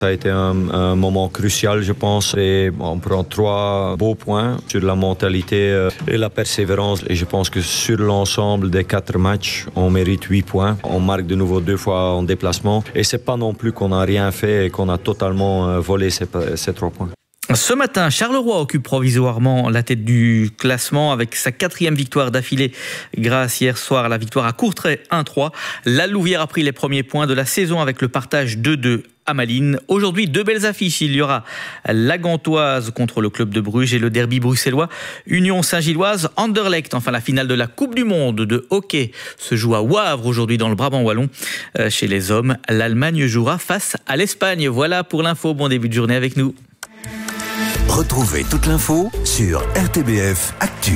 Ça a été un moment crucial, je pense. Et on prend 3 beaux points sur la mentalité et la persévérance. Et je pense que sur l'ensemble des 4 matchs, on mérite 8 points. On marque de nouveau 2 fois en déplacement. Et c'est pas non plus qu'on n'a rien fait et qu'on a totalement volé ces 3 points. Ce matin, Charleroi occupe provisoirement la tête du classement avec sa 4e victoire d'affilée grâce hier soir à la victoire à Courtrai 1-3. La Louvière a pris les premiers points de la saison avec le partage 2-2 à Malines. Aujourd'hui, 2 belles affiches. Il y aura la Gantoise contre le club de Bruges et le derby bruxellois Union Saint-Gilloise Anderlecht. Enfin, la finale de la Coupe du Monde de hockey se joue à Wavre aujourd'hui dans le Brabant wallon. Chez les hommes, l'Allemagne jouera face à l'Espagne. Voilà pour l'info. Bon début de journée avec nous. Retrouvez toute l'info sur RTBF Actu.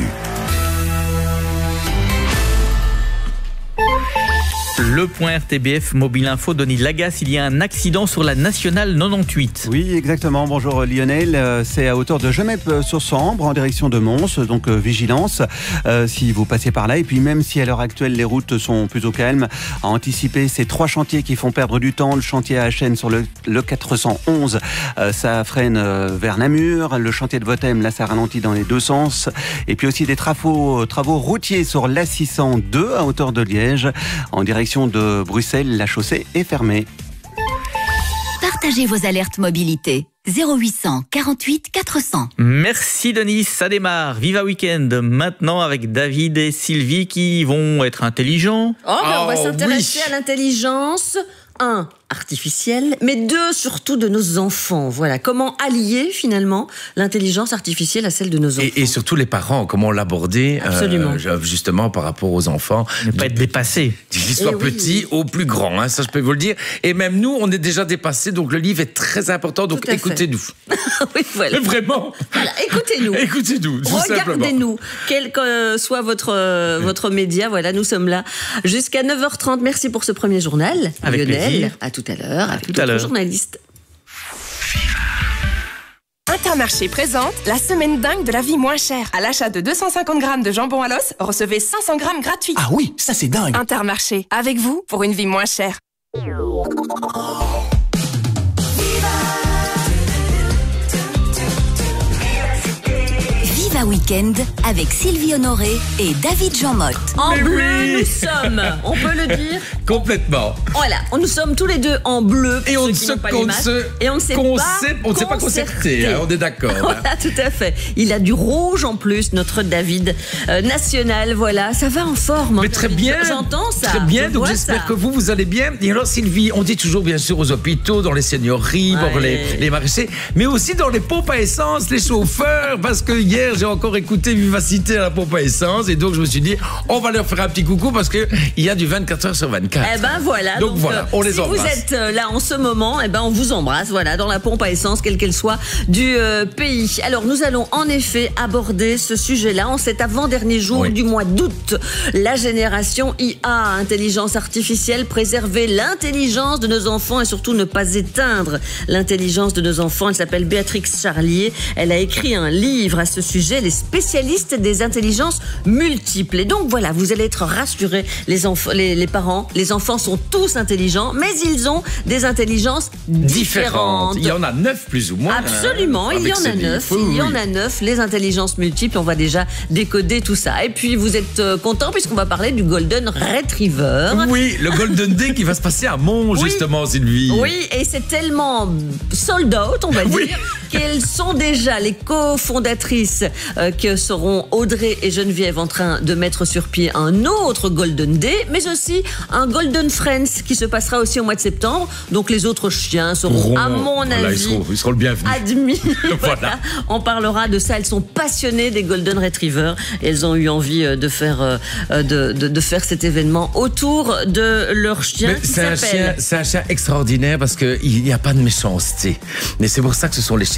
Le point RTBF Mobile Info, Denis Lagasse, il y a un accident sur la nationale 98. Oui, exactement. Bonjour Lionel. C'est à hauteur de Gemep-sur-Sambre en direction de Mons, donc vigilance si vous passez par là. Et puis même si à l'heure actuelle les routes sont plutôt calmes, à anticiper ces 3 chantiers qui font perdre du temps. Le chantier à HN sur le 411, ça freine vers Namur. Le chantier de Votem, là ça ralentit dans les 2 sens. Et puis aussi des travaux routiers sur l'A602 à hauteur de Liège en direction de Bruxelles, la chaussée est fermée. Partagez vos alertes mobilité. 0800 48 400. Merci Denis, ça démarre. Viva Weekend maintenant avec David et Sylvie qui vont être intelligents. On va s'intéresser à l'intelligence. 1, artificielle, mais 2, surtout de nos enfants. Voilà, comment allier finalement l'intelligence artificielle à celle de nos enfants. Et surtout les parents, comment l'aborder justement par rapport aux enfants. Ne pas être dépassé. Qu'ils soient petits ou plus grands, hein, ça je peux vous le dire. Et même nous, on est déjà dépassés, donc le livre est très important, donc écoutez-nous. Oui, voilà. Vraiment. Voilà, écoutez-nous. Écoutez-nous, tout simplement. Regardez-nous, quel que soit votre média, voilà, nous sommes là jusqu'à 9h30. Merci pour ce premier journal. Avec Lionel. plaisir. À tout à l'heure avec d'autres journalistes. Intermarché présente la semaine dingue de la vie moins chère. À l'achat de 250 grammes de jambon à l'os, recevez 500 grammes gratuits. Ah oui, ça c'est dingue. Intermarché, avec vous pour une vie moins chère. Viva Weekend avec Sylvie Honoré et David Jean-Motte. En bleu, nous sommes, on peut le dire. Complètement. Voilà, nous sommes tous les deux en bleu. Et on ne sait pas concerter, hein, on est d'accord. Voilà, tout à fait. Il a du rouge en plus, notre David national. Voilà, ça va en forme. Mais très bien. J'entends ça. Très bien, donc j'espère que vous allez bien. Et alors Sylvie, on dit toujours bien sûr aux hôpitaux, dans les seigneuries, pour les maraîchers, mais aussi dans les pompes à essence, les chauffeurs, parce que hier j'ai encore écouté Vivacité à la pompe à essence et donc je me suis dit on va leur faire un petit coucou parce que il y a du 24 heures sur 24. Eh ben voilà. Donc voilà, on les embrasse. Si vous êtes là en ce moment, eh ben on vous embrasse. Voilà, dans la pompe à essence, quelle qu'elle soit du pays. Alors nous allons en effet aborder ce sujet-là en cet avant-dernier jour du mois d'août. La génération IA, intelligence artificielle, préserver l'intelligence de nos enfants et surtout ne pas éteindre l'intelligence de nos enfants. Elle s'appelle Béatrix Charlier. Elle a écrit un livre à ce sujet, les spécialistes des intelligences multiples. Et donc voilà, vous allez être rassurés, les parents, les enfants sont tous intelligents, mais ils ont des intelligences différentes. Il y en a 9 plus ou moins. Absolument, il y en a 9. Il y en a 9, les intelligences multiples. On va déjà décoder tout ça. Et puis vous êtes contents puisqu'on va parler du Golden Retriever. Oui, le Golden Day qui va se passer à Mons, justement, Sylvie. Oui, et c'est tellement sold out, on va dire, qu'elles sont déjà les cofondatrices que seront Audrey et Geneviève en train de mettre sur pied un autre Golden Day, mais aussi un Golden Friends qui se passera aussi au mois de septembre. Donc les autres chiens seront, à mon avis, ils seront le bienvenu. Admis. Voilà. On parlera de ça. Elles sont passionnées des Golden Retrievers. Elles ont eu envie de faire cet événement autour de leur chien. C'est un chien extraordinaire parce qu'il n'y a pas de méchanceté. Mais c'est pour ça que ce sont les chiens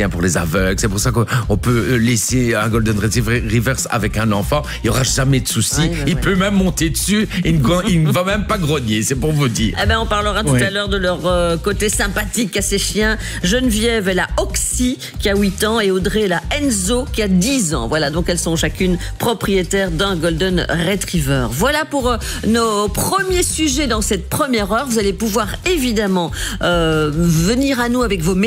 bien pour les aveugles. C'est pour ça qu'on peut laisser un Golden Retriever avec un enfant. Il n'y aura jamais de souci. Il peut même monter dessus. Il ne va même pas grogner. C'est pour vous dire. On parlera tout à l'heure de leur côté sympathique à ces chiens. Geneviève, elle a Oxy qui a 8 ans et Audrey, elle a Enzo qui a 10 ans. Voilà, donc elles sont chacune propriétaires d'un Golden Retriever. Voilà pour nos premiers sujets dans cette première heure. Vous allez pouvoir évidemment venir à nous avec vos